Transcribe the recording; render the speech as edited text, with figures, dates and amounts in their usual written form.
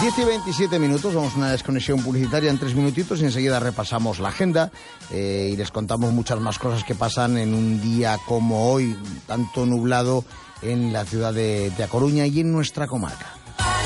10 y 27 minutos, vamos a una desconexión publicitaria en 3 minutitos y enseguida repasamos la agenda y les contamos muchas más cosas que pasan en un día como hoy, tanto nublado en la ciudad de A Coruña y en nuestra comarca.